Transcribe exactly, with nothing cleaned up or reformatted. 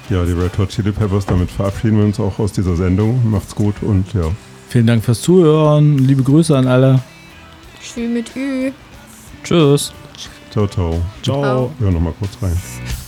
Ja, die Red Hot Chili Peppers, damit verabschieden wir uns auch aus dieser Sendung. Macht's gut und ja. Vielen Dank fürs Zuhören. Liebe Grüße an alle. Tschüss mit Ü. Tschüss. Ciao, ciao. Ciao. Ja, nochmal kurz rein.